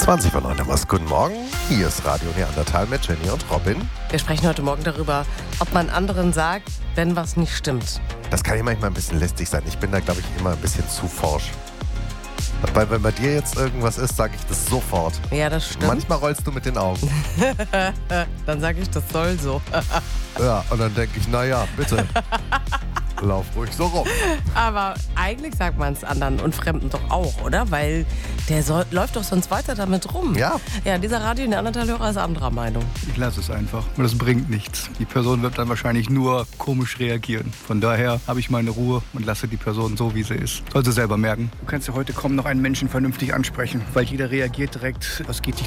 20:09 was. Guten Morgen, hier ist Radio Neandertal mit Jenny und Robin. Wir sprechen heute Morgen darüber, ob man anderen sagt, wenn was nicht stimmt. Das kann ja manchmal ein bisschen lästig sein. Ich bin da, glaube ich, immer ein bisschen zu forsch. Weil wenn bei dir jetzt irgendwas ist, sage ich das sofort. Ja, das stimmt. Manchmal rollst du mit den Augen. Dann sage ich, das soll so. Ja, und dann denke ich, naja, bitte. Lauf ruhig so rum. Aber eigentlich sagt man es anderen und Fremden doch auch, oder? Weil der läuft doch sonst weiter damit rum. Ja. Ja, dieser Radio Neandertal-Hörer ist anderer Meinung. Ich lasse es einfach, weil das bringt nichts. Die Person wird dann wahrscheinlich nur komisch reagieren. Von daher habe ich meine Ruhe und lasse die Person so, wie sie ist. Soll sie selber merken. Du kannst ja heute kaum noch einen Menschen vernünftig ansprechen, weil jeder reagiert direkt, was geht dich